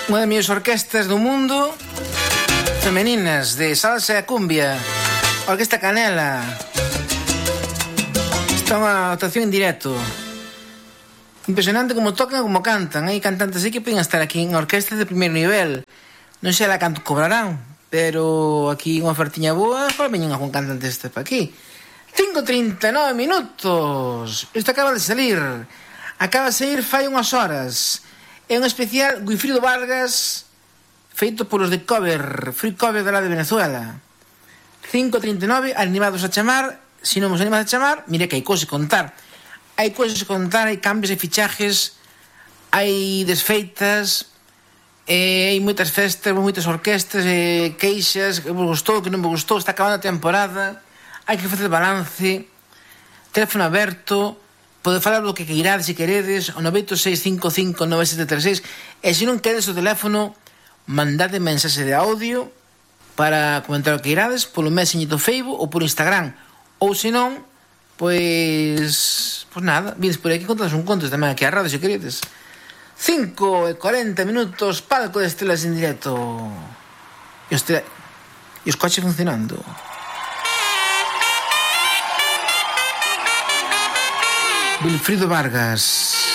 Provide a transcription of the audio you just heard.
Unha das mellores orquestas do mundo, femeninas, de salsa e cumbia, Orquesta Canela. Está unha actuación en directo. Impresionante como tocan e como cantan. Hai cantantes aí que poden estar aquí en orquesta de primeiro nivel. Non sei lá canto cobrarán, pero aquí unha ofertiña boa, para veñen algún cantante este para aquí. 5:39 minutos. Isto acaba de salir. Acaba de sair fai unhas horas. É un especial Wilfrido Vargas feito polos de Cover, Free Cover de la de Venezuela. 5:39, animados a chamar. Se non vos animas a chamar, mire que hai cousas a contar. Hai cousas a contar, hai cambios, hai fichajes, hai desfeitas, hai moitas festas, moitas orquestas, queixas, que vos gustou, que non vos gustou, está acabando a temporada, hai que facer balance, teléfono aberto, pode falar do que queirades se queredes, o 986559736, e se non queredes o teléfono, mandade mensaxe de audio para comentar o que queirades polo Messenger do Facebook ou por Instagram, ou se non, pois nada, vides por aquí, contados un conto tamén aquí a radio se queredes. 5:40 minutos, palco de estrelas en directo, e os coches funcionando. Wilfrido Vargas.